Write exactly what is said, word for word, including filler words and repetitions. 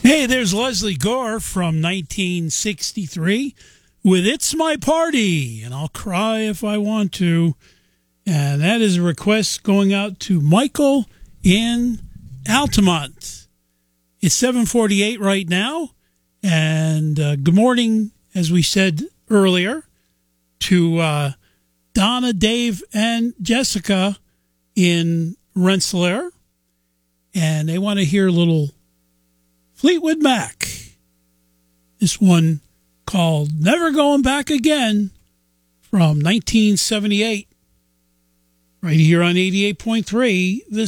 Hey, there's Leslie Gore from nineteen sixty-three with It's My Party, and I'll cry if I want to. And that is a request going out to Michael in Altamont. It's seven forty-eight right now, and uh, good morning, as we said earlier, to uh, Donna, Dave, and Jessica in Rensselaer. And they want to hear a little Fleetwood Mac. This one called Never Going Back Again from nineteen seventy-eight. Right here on eighty-eight point three, The